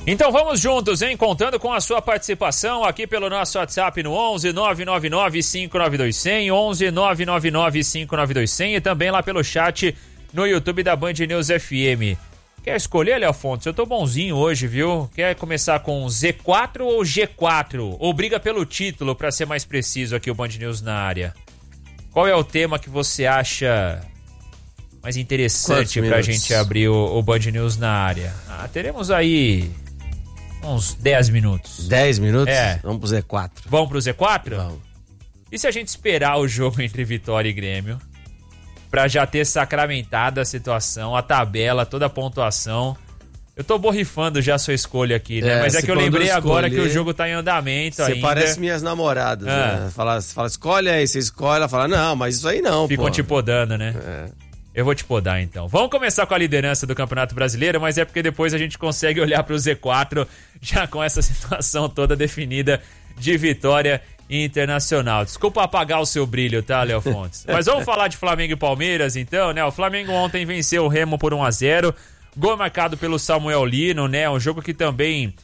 Então vamos juntos, hein? Contando com a sua participação aqui pelo nosso WhatsApp no 11 999 5992 100, 11 999 5992 100 e também lá pelo chat no YouTube da Band News FM. Quer escolher, Léo Fontes? Eu tô bonzinho hoje, viu? Quer começar com Z4 ou G4? Ou briga pelo título, pra ser mais preciso aqui o Band News na área? Qual é o tema que você acha mais interessante pra gente abrir o Band News na área? Teremos aí uns 10 minutos. 10 minutos? É. Vamos pro Z4. Vamos pro Z4? Vamos. E se a gente esperar o jogo entre Vitória e Grêmio pra já ter sacramentado a situação, a tabela, toda a pontuação? Eu tô borrifando já a sua escolha aqui, né? Mas é que eu lembrei agora que o jogo tá em andamento ainda. Você parece minhas namoradas, né? Fala, escolhe aí, você escolhe, ela fala, não, mas isso aí não, Ficam te podando, né? Eu vou te podar, então. Vamos começar com a liderança do Campeonato Brasileiro, mas é porque depois a gente consegue olhar pro Z4 já com essa situação toda definida de Vitória Internacional. Desculpa apagar o seu brilho, tá, Léo Fontes? Mas vamos falar de Flamengo e Palmeiras, então, né? O Flamengo ontem venceu o Remo por 1-0. Gol marcado pelo Samuel Lino, né? Um jogo que também,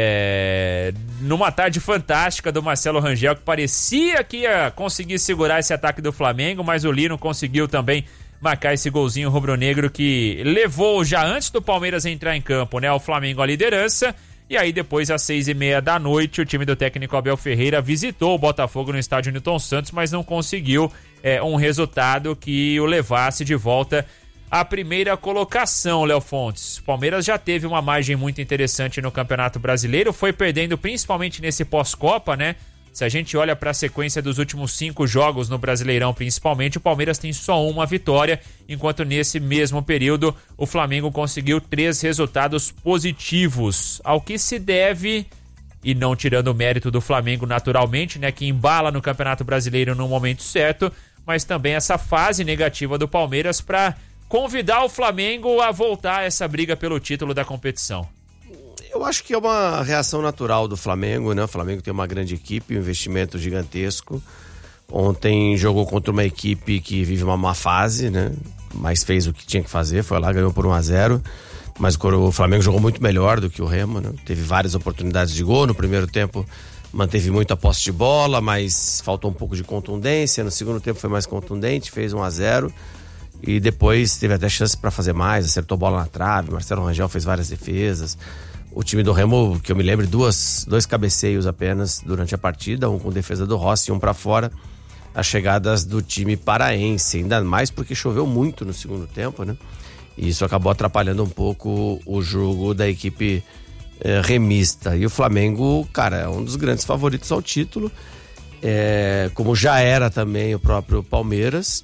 numa tarde fantástica do Marcelo Rangel, que parecia que ia conseguir segurar esse ataque do Flamengo, mas o Lino conseguiu também marcar esse golzinho rubro-negro que levou já antes do Palmeiras entrar em campo, né? O Flamengo à liderança. E aí depois, às 6h30 da noite, o time do técnico Abel Ferreira visitou o Botafogo no estádio Newton Santos, mas não conseguiu um resultado que o levasse de volta à primeira colocação, Léo Fontes. O Palmeiras já teve uma margem muito interessante no Campeonato Brasileiro, foi perdendo principalmente nesse pós-Copa, né? Se a gente olha para a sequência dos últimos 5 jogos no Brasileirão, principalmente, o Palmeiras tem só uma vitória, enquanto nesse mesmo período o Flamengo conseguiu 3 resultados positivos, ao que se deve, e não tirando o mérito do Flamengo naturalmente, né, que embala no Campeonato Brasileiro no momento certo, mas também essa fase negativa do Palmeiras para convidar o Flamengo a voltar a essa briga pelo título da competição. Eu acho que é uma reação natural do Flamengo, né? O Flamengo tem uma grande equipe, um investimento gigantesco. Ontem jogou contra uma equipe que vive uma má fase, né? Mas fez o que tinha que fazer, foi lá, ganhou por 1-0. Mas o Flamengo jogou muito melhor do que o Remo, né? Teve várias oportunidades de gol. No primeiro tempo manteve muita posse de bola, mas faltou um pouco de contundência. No segundo tempo foi mais contundente, fez 1-0. E depois teve até chance para fazer mais, acertou bola na trave. Marcelo Rangel fez várias defesas. O time do Remo, que eu me lembro, dois cabeceios apenas durante a partida, um com defesa do Rossi e um pra fora. As chegadas do time paraense, ainda mais porque choveu muito no segundo tempo, né? E isso acabou atrapalhando um pouco o jogo da equipe remista. E o Flamengo, cara, é um dos grandes favoritos ao título, como já era também o próprio Palmeiras.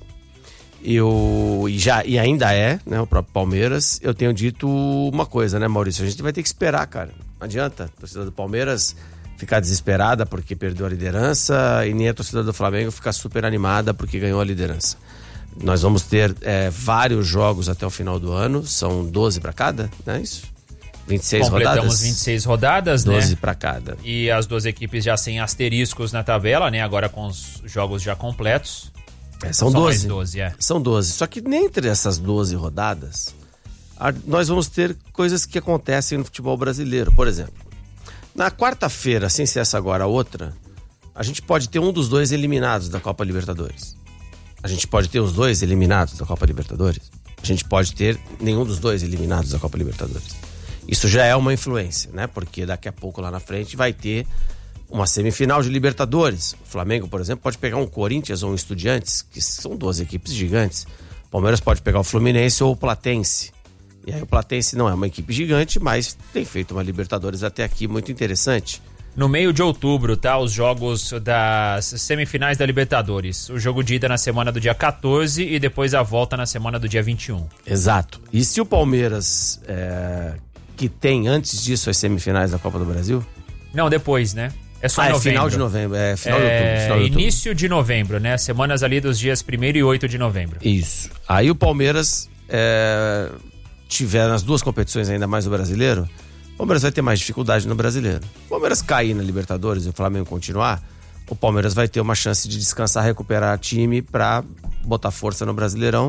E ainda é, né, o próprio Palmeiras. Eu tenho dito uma coisa, né, Maurício? A gente vai ter que esperar, cara. Não adianta a torcida do Palmeiras ficar desesperada porque perdeu a liderança e nem a torcida do Flamengo ficar super animada porque ganhou a liderança. Nós vamos ter vários jogos até o final do ano, são 12 para cada, não é isso? 26 rodadas. Completamos 26 rodadas, 12 né? para cada. E as duas equipes já sem asteriscos na tabela, né? Agora com os jogos já completos. São 12. Mais 12, São 12. Só que entre essas 12 rodadas, nós vamos ter coisas que acontecem no futebol brasileiro. Por exemplo, na quarta-feira, sem ser essa agora a outra, a gente pode ter um dos dois eliminados da Copa Libertadores. A gente pode ter os dois eliminados da Copa Libertadores. A gente pode ter nenhum dos dois eliminados da Copa Libertadores. Isso já é uma influência, né? Porque daqui a pouco lá na frente vai ter uma semifinal de Libertadores. O Flamengo, por exemplo, pode pegar um Corinthians ou um Estudiantes, que são 12 equipes gigantes. O Palmeiras pode pegar o Fluminense ou o Platense. E aí o Platense não é uma equipe gigante, mas tem feito uma Libertadores até aqui muito interessante. No meio de outubro, tá? Os jogos das semifinais da Libertadores. O jogo de ida na semana do dia 14 e depois a volta na semana do dia 21. Exato. E se o Palmeiras, que tem antes disso as semifinais da Copa do Brasil? Não, depois, né? É só novembro. Final de novembro, final de outubro. Início de novembro, né? Semanas ali dos dias 1º e 8 de novembro. Isso. Aí o Palmeiras tiver nas duas competições, ainda mais o brasileiro, o Palmeiras vai ter mais dificuldade no brasileiro. O Palmeiras cair na Libertadores e o Flamengo continuar, o Palmeiras vai ter uma chance de descansar, recuperar time pra botar força no Brasileirão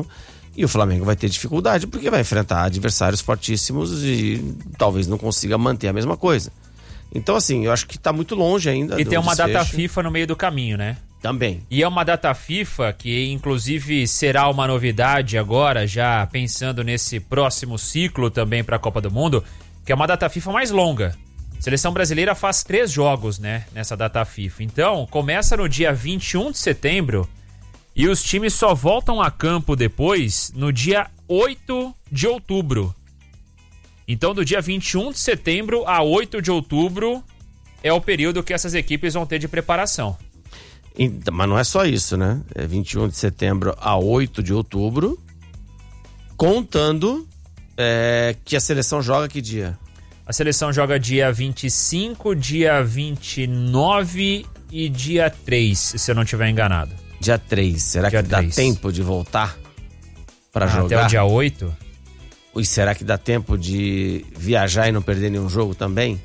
E o Flamengo vai ter dificuldade porque vai enfrentar adversários fortíssimos e talvez não consiga manter a mesma coisa. Então, assim, eu acho que tá muito longe ainda. E tem uma data FIFA no meio do caminho, né? Também. E é uma data FIFA que, inclusive, será uma novidade agora, já pensando nesse próximo ciclo também para a Copa do Mundo, que é uma data FIFA mais longa. A seleção brasileira faz 3 jogos, né, nessa data FIFA. Então, começa no dia 21 de setembro e os times só voltam a campo depois no dia 8 de outubro. Então, do dia 21 de setembro a 8 de outubro é o período que essas equipes vão ter de preparação. Mas não é só isso, né? É 21 de setembro a 8 de outubro, contando que a seleção joga que dia? A seleção joga dia 25, dia 29 e dia 3, se eu não estiver enganado. Dia 3. Será dia que 3. dá tempo de voltar para jogar? Até o dia 8? E será que dá tempo de viajar e não perder nenhum jogo também?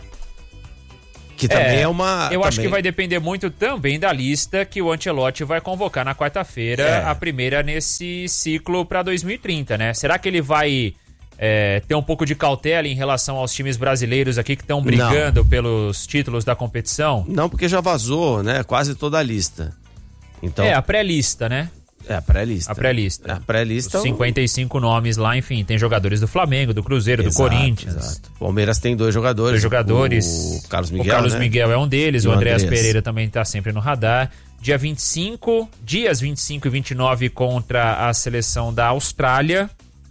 Que também é uma... Eu acho que vai depender muito também da lista que o Ancelotti vai convocar na quarta-feira, a primeira nesse ciclo para 2030, né? Será que ele vai ter um pouco de cautela em relação aos times brasileiros aqui que estão brigando pelos títulos da competição? Não, porque já vazou, né? Quase toda a lista. Então... a pré-lista, né? A pré-lista. A pré-lista. A pré-lista. Os 55 nomes lá, enfim, tem jogadores do Flamengo, do Cruzeiro, do Corinthians. Exato. O Palmeiras tem 2 jogadores. 2 jogadores. O Carlos Miguel. O Carlos Miguel é um deles, E o Andreas Pereira também tá sempre no radar. Dias 25 e 29 contra a seleção da Austrália.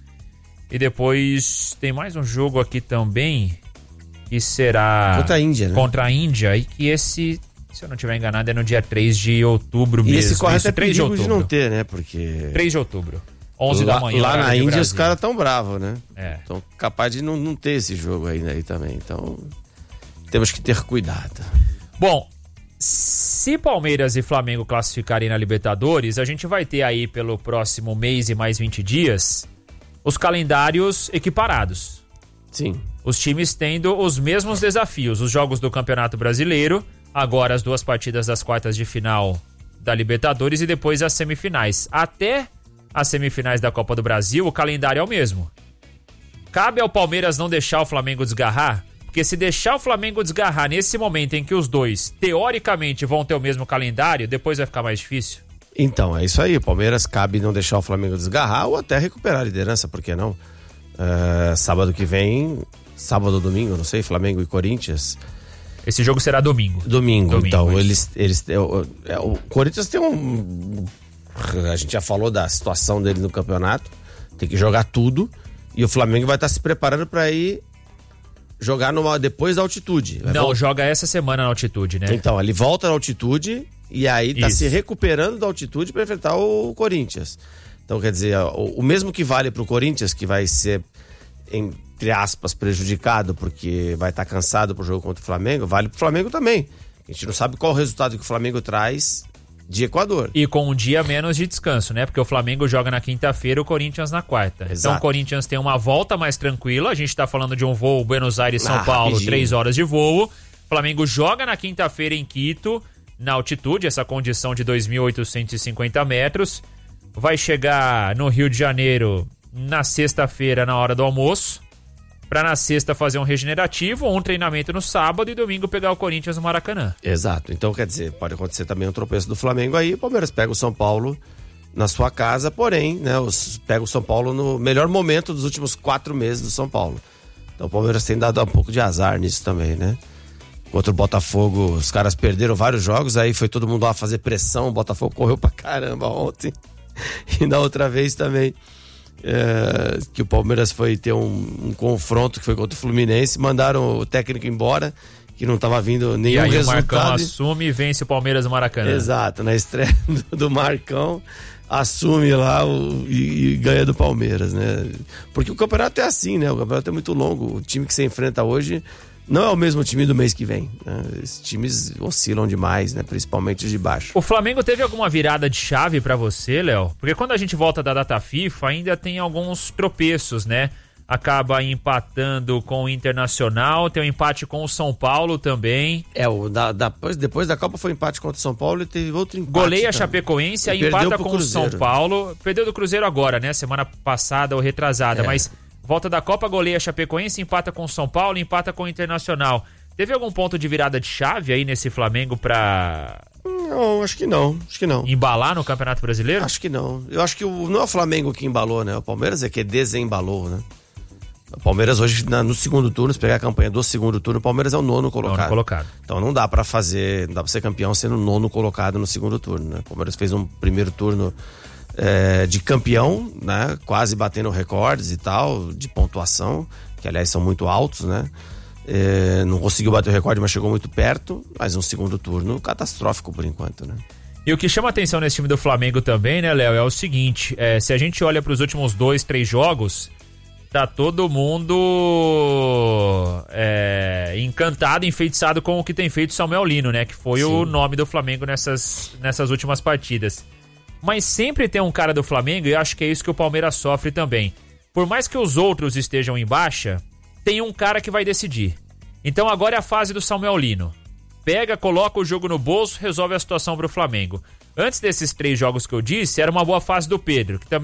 E depois tem mais um jogo aqui também, que será... Contra a Índia, né? Contra a Índia, e que esse... Se eu não estiver enganado, é no dia 3 de outubro mesmo. E esse corre até 3 de perigo outubro. de não ter, né? Porque... 3 de outubro. 11 da manhã. Lá na Índia os caras tão bravos, né? Então capaz de não ter esse jogo aí também. Então temos que ter cuidado. Bom, se Palmeiras e Flamengo classificarem na Libertadores, a gente vai ter aí pelo próximo mês e mais 20 dias os calendários equiparados. Sim. Os times tendo os mesmos desafios. Os jogos do Campeonato Brasileiro, agora as 2 partidas das quartas de final da Libertadores e depois as semifinais. Até as semifinais da Copa do Brasil, o calendário é o mesmo. Cabe ao Palmeiras não deixar o Flamengo desgarrar? Porque se deixar o Flamengo desgarrar nesse momento em que os dois, teoricamente, vão ter o mesmo calendário, depois vai ficar mais difícil. Então, é isso aí. O Palmeiras cabe não deixar o Flamengo desgarrar ou até recuperar a liderança, por que não? Sábado que vem, sábado ou domingo, não sei, Flamengo e Corinthians... Esse jogo será domingo. Domingo, então. O Corinthians tem a gente já falou da situação dele no campeonato. Tem que jogar tudo. E o Flamengo vai estar se preparando para ir jogar depois da altitude. Joga essa semana na altitude, né? Então, ele volta na altitude e aí tá se recuperando da altitude para enfrentar o Corinthians. Então, quer dizer, o mesmo que vale pro Corinthians, que vai ser, entre aspas, prejudicado porque vai estar cansado pro jogo contra o Flamengo, vale pro Flamengo também. A gente não sabe qual o resultado que o Flamengo traz de Equador. E com um dia menos de descanso, né? Porque o Flamengo joga na quinta-feira, o Corinthians na quarta. Exato. Então o Corinthians tem uma volta mais tranquila. A gente tá falando de um voo Buenos Aires-São Paulo, rapidinho. 3 horas de voo. O Flamengo joga na quinta-feira em Quito, na altitude, essa condição de 2.850 metros. Vai chegar no Rio de Janeiro na sexta-feira, na hora do almoço, para na sexta fazer um regenerativo, um treinamento no sábado e domingo pegar o Corinthians no Maracanã. Exato. Então, quer dizer, pode acontecer também um tropeço do Flamengo aí, o Palmeiras pega o São Paulo na sua casa, porém, né, pega o São Paulo no melhor momento dos últimos 4 meses do São Paulo. Então o Palmeiras tem dado um pouco de azar nisso também, né? Contra o Botafogo, os caras perderam vários jogos, aí foi todo mundo lá fazer pressão, o Botafogo correu pra caramba ontem. E na outra vez também, que o Palmeiras foi ter um confronto que foi contra o Fluminense, mandaram o técnico embora, que não estava vindo nenhum resultado. O Marcão assume e vence o Palmeiras no Maracanã. Exato, na estreia do Marcão, assume lá e ganha do Palmeiras, né? Porque o campeonato é assim, né? O campeonato é muito longo. O time que você enfrenta hoje não é o mesmo time do mês que vem, né? Esses times oscilam demais, né? Principalmente os de baixo. O Flamengo teve alguma virada de chave pra você, Léo? Porque quando a gente volta da data FIFA, ainda tem alguns tropeços, né? acaba empatando com o Internacional, tem um empate com o São Paulo também. Depois da Copa foi empate contra o São Paulo e teve outro empate. Goleia a Chapecoense, aí empata com o São Paulo. Perdeu do Cruzeiro agora, né? Semana passada ou retrasada, mas volta da Copa, goleia a Chapecoense, empata com o São Paulo, empata com o Internacional. Teve algum ponto de virada de chave aí nesse Flamengo pra... Não, acho que não. Embalar no Campeonato Brasileiro? Acho que não. Eu acho que não é o Flamengo que embalou, né? O Palmeiras é que desembalou, né? O Palmeiras hoje, no segundo turno, se pegar a campanha do segundo turno, o Palmeiras é o nono colocado. Então não dá pra ser campeão sendo o nono colocado no segundo turno, né? O Palmeiras fez um primeiro turno de campeão, né? Quase batendo recordes e tal, de pontuação, que aliás são muito altos, né? Não conseguiu bater o recorde, mas chegou muito perto. Mas um segundo turno catastrófico por enquanto, né? E o que chama atenção nesse time do Flamengo também, né, Léo, é o seguinte: se a gente olha para os últimos 2, 3 jogos, tá todo mundo encantado, enfeitiçado com o que tem feito Samuel Lino, né? Que foi o nome do Flamengo nessas últimas partidas. Mas sempre tem um cara do Flamengo, e eu acho que é isso que o Palmeiras sofre também. Por mais que os outros estejam em baixa, tem um cara que vai decidir. Então agora é a fase do Samuel Lino. Pega, coloca o jogo no bolso, resolve a situação pro Flamengo. Antes desses 3 jogos que eu disse, era uma boa fase do Pedro, que também